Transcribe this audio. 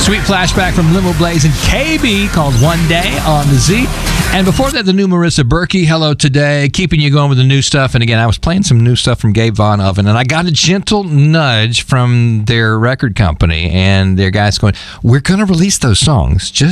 Sweet flashback from Limo Blaze and KB called One Day on the Z. And before that, the new Marissa Berkey, Hello Today, keeping you going with the new stuff. And again, I was playing some new stuff from Gabe Von Oven, and I got a gentle nudge from their record company, and their guys going, we're going to release those songs.